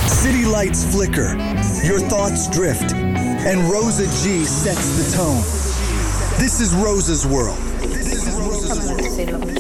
City lights flicker, your thoughts drift, and Rosa G sets the tone. This is Rosa's world.